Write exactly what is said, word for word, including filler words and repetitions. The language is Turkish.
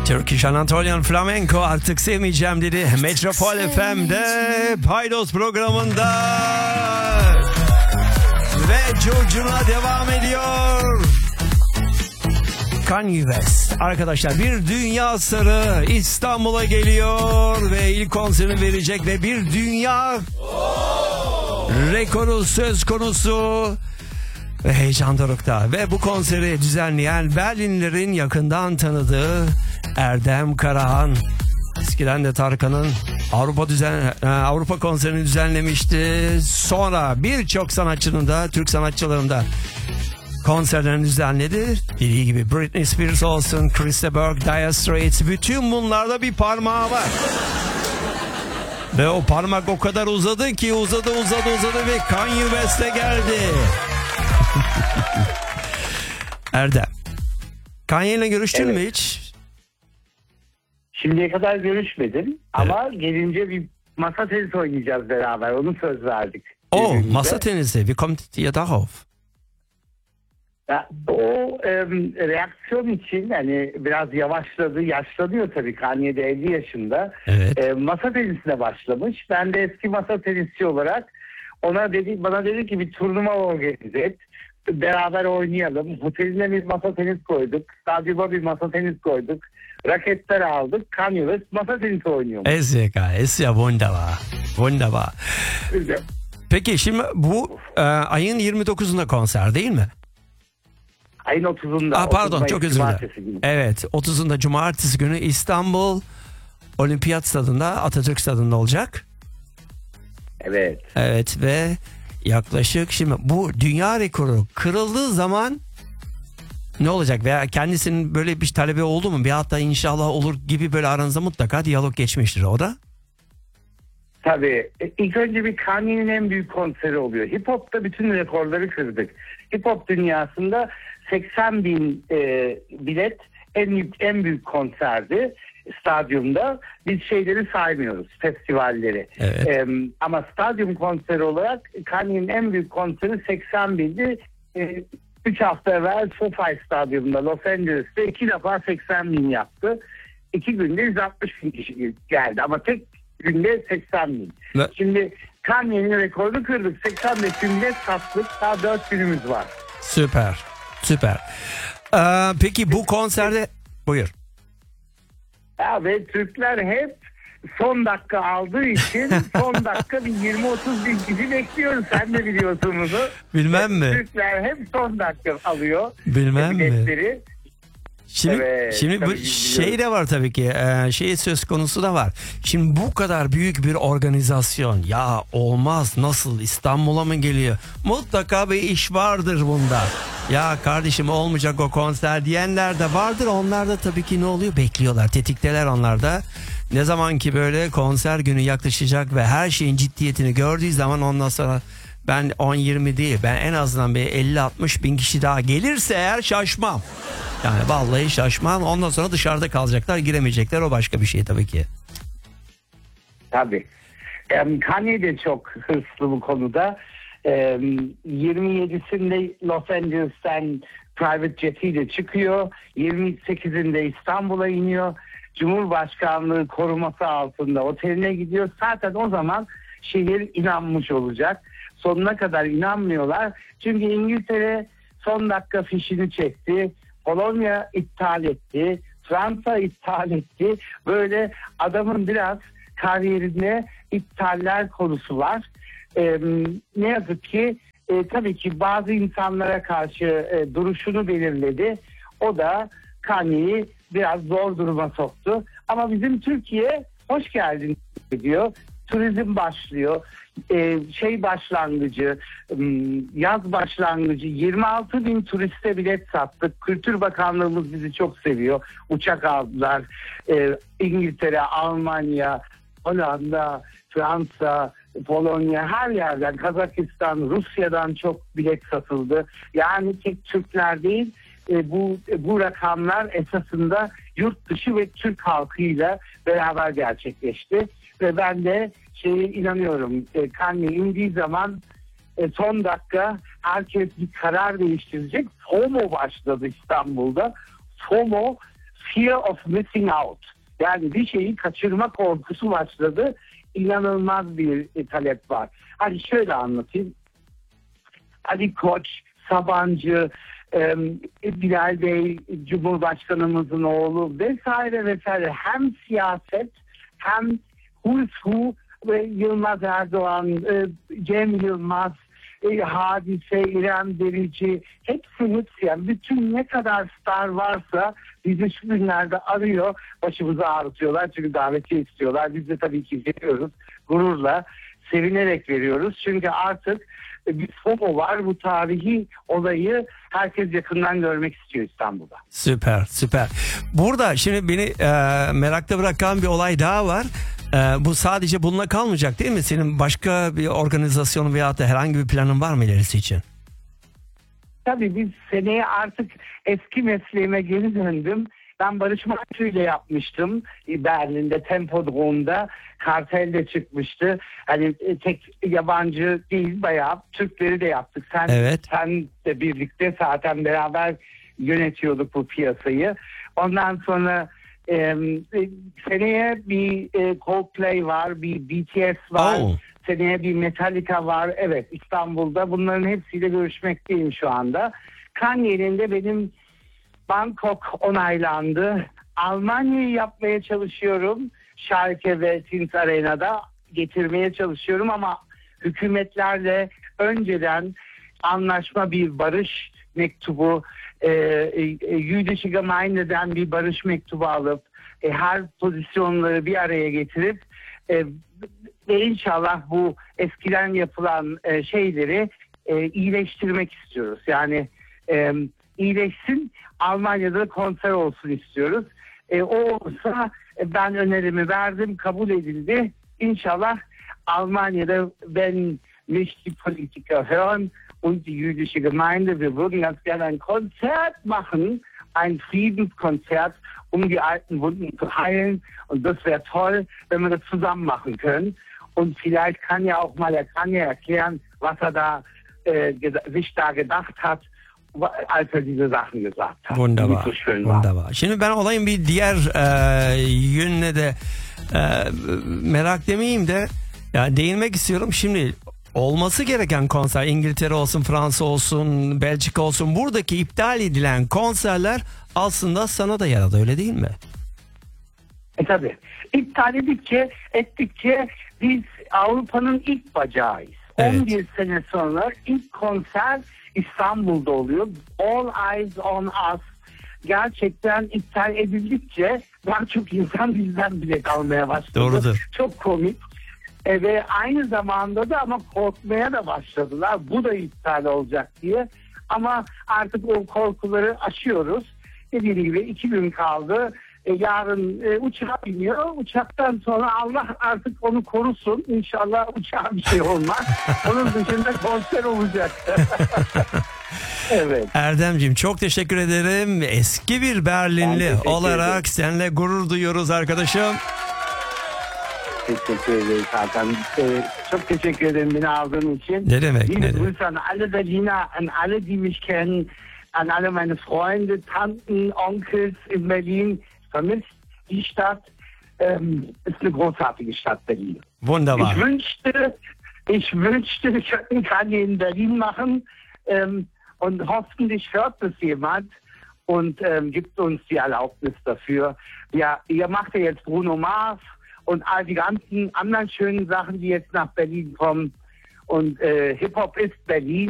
Turkish Anatolian Flamenco artık sevmeyeceğim dedi. Metropol F M'de Paydos programında ve curcuna devam ediyor. Kanye West arkadaşlar bir dünya starı İstanbul'a geliyor ve ilk konserini verecek ve bir dünya rekoru söz konusu ve heyecan dorukta. Ve bu konseri düzenleyen Berlinlilerin yakından tanıdığı Erdem Karahan, eskiden de Tarkan'ın Avrupa düzen Avrupa konserini düzenlemişti. Sonra birçok sanatçının da Türk sanatçıların da konserlerini düzenledi. Dediği gibi Britney Spears olsun, Chris de Burgh, Dire Straits, bütün bunlarda bir parmağı var. Ve o parmak o kadar uzadı ki uzadı uzadı uzadı ve Kanye West'e geldi. Erdem, Kanye ile görüştün evet. mü hiç? Şimdiye kadar görüşmedim evet. Ama gelince bir masa tenisi oynayacağız beraber. Onu söz verdik. O masa tenisi. Wie kommt ihr darauf? Ya, o e, reaksiyon için hani biraz yavaşladı, yaşlanıyor tabii. Kanye de elli yaşında. Evet. E, masa tenisine başlamış. Ben de eski masa tenisçi olarak ona dedi, bana dedi ki bir turnuva organize et. Beraber oynayalım. Oteline bir masa tenis koyduk. Stadyuma bir masa tenis koyduk. Raketler aldık. Kanye West masa tenisi oynuyor. Es ist ja ist ja wunderbar. Wunderbar. Güzel. Peki şimdi bu e, ayın yirmi dokuzunda konser değil mi? Ayın otuzunda. Aa, pardon çok özür dilerim. Evet otuzunda cumartesi günü İstanbul Olimpiyat Stadında, Atatürk Stadında olacak. Evet. Evet ve yaklaşık şimdi bu dünya rekoru kırıldığı zaman ne olacak veya kendisinin böyle bir talebi oldu mu? Bir hatta inşallah olur gibi böyle aranızda mutlaka diyalog geçmiştir o da. Tabii. İlk önce bir Kanye'nin en büyük konseri oluyor. Hip Hop'ta bütün rekorları kırdık. Hip Hop dünyasında seksen bin e, bilet en büyük, en büyük konserdi stadyumda. Biz şeyleri saymıyoruz, festivalleri. Evet. E, ama stadyum konseri olarak Kanye'nin en büyük konseri seksen bindi. E, üç hafta evvel SoFi Stadyumunda Los Angeles'te iki defa seksen bin yaptı. İki günde yüz altmış bin kişi geldi ama tek günde seksen bin. Ne? Şimdi Kanye'nin rekorunu kırdık. seksen beş bin bilet sattık. Daha dört günümüz var. Süper. Süper. Ee, peki bu konserde buyur. Ya ve Türkler hep son dakika aldığı için son dakika bir yirmi otuz bin kişi bekliyoruz. Sen de biliyorsun bunu. Bilmem mi? Türkler hep son dakika alıyor. Bilmem biletleri. mi? Şimdi, evet, şimdi bu şey de var tabii ki e, şey söz konusu da var. Şimdi bu kadar büyük bir organizasyon ya olmaz nasıl İstanbul'a mı geliyor? Mutlaka bir iş vardır bunda. Ya kardeşim olmayacak o konser diyenler de vardır. Onlar da tabii ki ne oluyor? Bekliyorlar. Tetikteler onlar da. Ne zaman ki böyle konser günü yaklaşacak ve her şeyin ciddiyetini gördüğü zaman ondan sonra ben on yirmi değil ben en azından bir elli altmış bin kişi daha gelirse eğer şaşmam. Yani vallahi şaşmam. Ondan sonra dışarıda kalacaklar, giremeyecekler. O başka bir şey tabii ki. Tabii. Um, Kanye de çok hırslı bu konuda. Um, yirmi yedisinde Los Angeles'ten private jetiyle çıkıyor. yirmi sekizinde İstanbul'a iniyor. Cumhurbaşkanlığı koruması altında oteline gidiyor. Zaten o zaman şehir inanmış olacak. Sonuna kadar inanmıyorlar. Çünkü İngiltere son dakika fişini çekti. Polonya iptal etti. Fransa iptal etti. Böyle adamın biraz kariyerinde iptaller konusu var. Ee, ne yazık ki e, tabii ki bazı insanlara karşı e, duruşunu belirledi. O da Kanye'yi biraz zor duruma soktu. Ama bizim Türkiye hoş geldin diyor. Turizm başlıyor. Ee, şey başlangıcı, yaz başlangıcı yirmi altı bin turiste bilet sattık. Kültür Bakanlığımız bizi çok seviyor. Uçak aldılar. Ee, İngiltere, Almanya, Hollanda, Fransa, Polonya her yerden, Kazakistan, Rusya'dan çok bilet satıldı. Yani tek Türkler değil, e, bu bu rakamlar esasında yurt dışı ve Türk halkıyla beraber gerçekleşti. Ve ben de şeye inanıyorum. E, Kanye indiği zaman e, son dakika herkes bir karar değiştirecek. FOMO başladı İstanbul'da. FOMO fear of missing out. Yani bir şeyi kaçırma korkusu başladı. İnanılmaz bir e, talep var. Hadi şöyle anlatayım. Ali Koç, Sabancı, e, Bilal Bey, Cumhurbaşkanımızın oğlu vesaire vesaire, hem siyaset hem who's who ve Yılmaz Erdoğan, e, Cem Yılmaz, e, Hadise, İrem Derici, hepsi hepsi yani bütün ne kadar star varsa bizi şu günlerde arıyor, başımızı ağrıtıyorlar çünkü davetiye istiyorlar. Biz de tabii ki veriyoruz, gururla, sevinerek veriyoruz çünkü artık bir FOMO var, bu tarihi olayı herkes yakından görmek istiyor İstanbul'da. Süper, süper. Burada şimdi beni e, merakta bırakan bir olay daha var. E, bu sadece bununla kalmayacak değil mi? Senin başka bir organizasyonun veyahut da herhangi bir planın var mı ilerisi için? Tabii biz seneye artık eski mesleğime geri döndüm. Ben Barış Manço ile yapmıştım Berlin'de, Tempodrome'da. Kartel çıkmıştı. Hani tek yabancı değil, bayağı Türkleri de yaptık. Sen, evet. sen de birlikte zaten beraber yönetiyorduk bu piyasayı. Ondan sonra e, seneye bir e, Coldplay var, bir B T S var. Oh. Seneye bir Metallica var. Evet, İstanbul'da. Bunların hepsiyle görüşmekteyim şu anda. Kanye'nin de benim Bangkok onaylandı. Almanya'yı yapmaya çalışıyorum. Schalke ve Tins Arena'da getirmeye çalışıyorum ama hükümetlerle önceden anlaşma, bir barış mektubu, e, e, Jüdische Gemeinde'den bir barış mektubu alıp e, her pozisyonları bir araya getirip e, ve inşallah bu eskiden yapılan e, şeyleri e, iyileştirmek istiyoruz. Yani e, iyileşsin, Almanya'da konser olsun istiyoruz. E, o olursa e, ben önerimi verdim, kabul edildi. İnşallah Almanya'da, wenn mich die Politiker hören und die jüdische Gemeinde, wir würden ganz gerne ein Konzert machen, ein Friedenskonzert, um die alten Wunden zu heilen. Und das wäre toll, wenn wir das zusammen machen können. Und vielleicht kann ja auch mal, er kann ja erklären, was er da äh, sich da gedacht hat, als er diese Sachen gesagt hat. Wunderbar. So schön Wunderbar. War. Şimdi ben olayın bir diğer e, yönüne de e, merak demeyeyim de ya değinmek istiyorum. Şimdi olması gereken konser, İngiltere olsun, Fransa olsun, Belçika olsun, buradaki iptal edilen konserler aslında sana da yaradı, öyle değil mi? E tabi. İptal ettikçe, ettikçe biz Avrupa'nın ilk bacağıyız. Evet. on bir sene sonra ilk konser İstanbul'da oluyor. All Eyes on Us gerçekten iptal edildikçe daha çok insan bizden bilet almaya başladı. Doğrudur. Çok komik. E, ve aynı zamanda da ama korkmaya da başladılar. Bu da iptal olacak diye. Ama artık o korkuları aşıyoruz. Dediğim gibi iki gün kaldı. E, yarın e, uçağa biniyor. Uçaktan sonra Allah artık onu korusun. İnşallah uçağa bir şey olmaz. Onun dışında konser olacak. Evet. Erdemciğim çok teşekkür ederim. Eski bir Berlinli olarak seninle gurur duyuyoruz arkadaşım. Teşekkür ederim Hakan. Ee, çok teşekkür ederim beni aldığın için. Ne demek? Liebe Ne demek? Grüße an alle Berliner, an alle, die mich kennen, an alle meine Freunde, Tanten, Onkels in Berlin. Vermisst die Stadt. Ähm, ist eine großartige Stadt Berlin. Wunderbar. Ich wünschte, ich wünschte, wir könnten Kanye in Berlin machen. Ähm, und hoffentlich hört das jemand und ähm, gibt uns die Erlaubnis dafür. Ja, ihr macht ja jetzt Bruno Mars und all die ganzen anderen schönen Sachen, die jetzt nach Berlin kommen. Und äh, Hip-Hop ist Berlin.